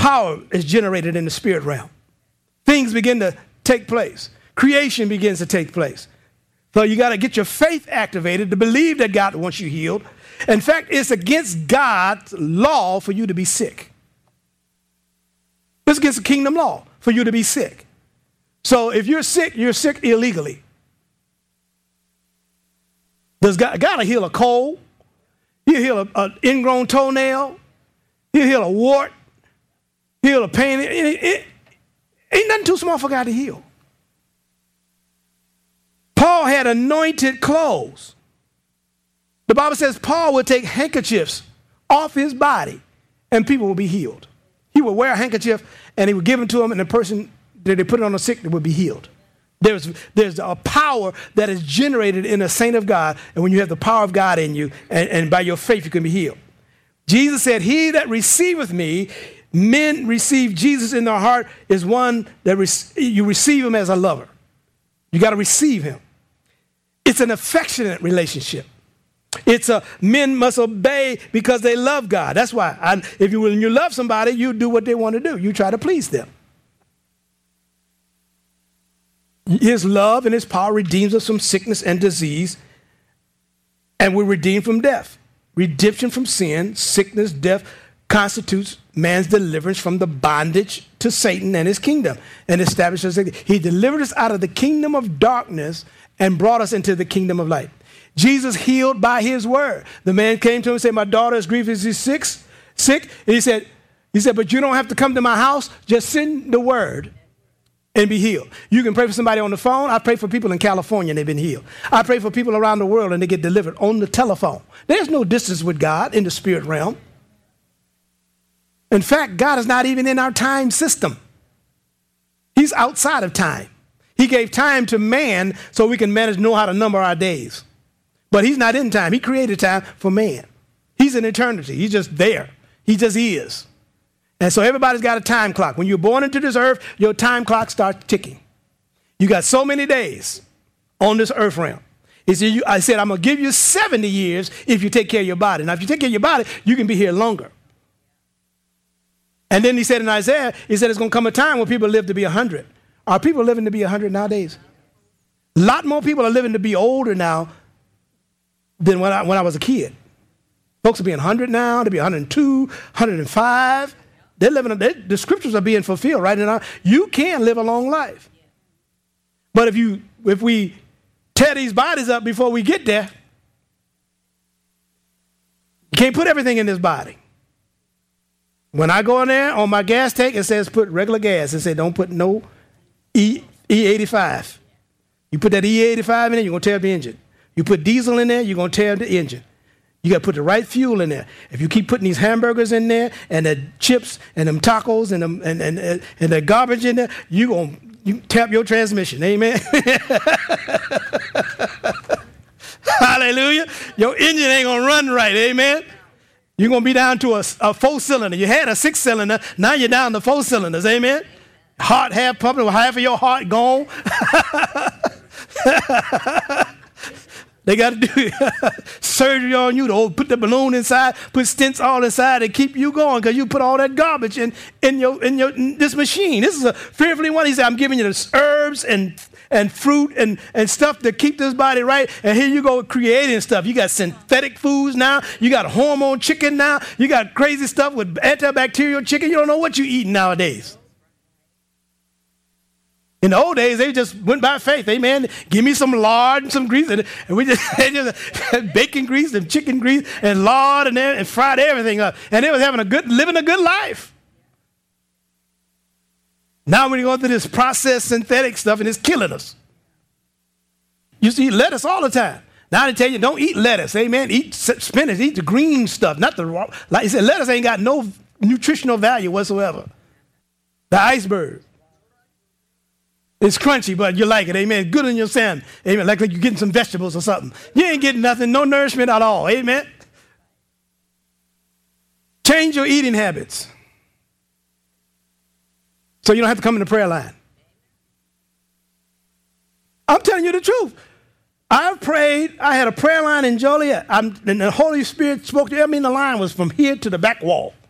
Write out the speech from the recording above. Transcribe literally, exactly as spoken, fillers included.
power is generated in the spirit realm. Things begin to take place. Creation begins to take place. So you got to get your faith activated to believe that God wants you healed. In fact, it's against God's law for you to be sick. It's against the kingdom law for you to be sick. So if you're sick, you're sick illegally. Does God, God will heal a cold? He'll heal an ingrown toenail. He'll heal a wart. He'll heal a pain. It, it, it ain't nothing too small for God to heal. Paul had anointed clothes. The Bible says Paul would take handkerchiefs off his body and people would be healed. He would wear a handkerchief and he would give them to him, and the person that they put it on the sick would be healed. There's, there's a power that is generated in a saint of God, and when you have the power of God in you, and, and by your faith you can be healed. Jesus said, he that receiveth me, men receive Jesus in their heart, is one that re- you receive him as a lover. You got to receive him. It's an affectionate relationship. It's a men must obey because they love God. That's why I, if you when you love somebody, you do what they want to do. You try to please them. His love and his power redeems us from sickness and disease, and we're redeemed from death. Redemption from sin, sickness, death constitutes man's deliverance from the bondage to Satan and his kingdom, and establishes us. He delivered us out of the kingdom of darkness and brought us into the kingdom of light. Jesus healed by his word. The man came to him and said, my daughter is grievously sick, sick. And he said, he said, but you don't have to come to my house. Just send the word and be healed. You can pray for somebody on the phone. I pray for people in California and they've been healed. I pray for people around the world and they get delivered on the telephone. There's no distance with God in the spirit realm. In fact, God is not even in our time system. He's outside of time. He gave time to man so we can manage, know how to number our days. But he's not in time. He created time for man. He's in eternity. He's just there. He just is. And so everybody's got a time clock. When you're born into this earth, your time clock starts ticking. You got so many days on this earth realm. He said, you, I said, I'm going to give you seventy years if you take care of your body. Now, if you take care of your body, you can be here longer. And then he said in Isaiah, he said, it's going to come a time when people live to be one hundred. Are people living to be one hundred nowadays? A lot more people are living to be older now than when I, when I was a kid. Folks are being one hundred now, they'll be one hundred two, one hundred five. They're living, they, the scriptures are being fulfilled right now. You can live a long life. But if you, if we tear these bodies up before we get there, you can't put everything in this body. When I go in there on my gas tank, it says put regular gas. It says don't put no E E85. You put that E eighty-five in there, you're going to tear up the engine. You put diesel in there, you're going to tear up the engine. You got to put the right fuel in there. If you keep putting these hamburgers in there and the chips and them tacos and them, and, and, and, and the garbage in there, you're going to you tap your transmission. Amen. Hallelujah. Your engine ain't going to run right. Amen. You're going to be down to a, a four cylinder. You had a six cylinder. Now you're down to four cylinders. Amen. Heart half pumping, half of your heart gone. They got to do surgery on you to put the balloon inside, put stents all inside and keep you going because you put all that garbage in, in your in your in this machine. This is a fearfully one. He said, I'm giving you the herbs and and fruit and, and stuff to keep this body right. And here you go creating stuff. You got synthetic foods now. You got hormone chicken now. You got crazy stuff with antibacterial chicken. You don't know what you're eating nowadays. In the old days, they just went by faith. Amen. Give me some lard and some grease. And, and we just, they just had bacon grease and chicken grease and lard and, and fried everything up. And they was having a good, living a good life. Now when you go through this processed synthetic stuff and it's killing us. You see lettuce all the time. Now they tell you don't eat lettuce. Amen. Eat spinach. Eat the green stuff. Not the raw. Like you said, lettuce ain't got no nutritional value whatsoever. The iceberg. It's crunchy, but you like it, amen. Good on your salmon, amen. Like, like you're getting some vegetables or something. You ain't getting nothing, no nourishment at all, amen. Change your eating habits so you don't have to come in the prayer line. I'm telling you the truth. I've prayed. I had a prayer line in Joliet. I'm, and the Holy Spirit spoke to me. I mean, the line was from here to the back wall.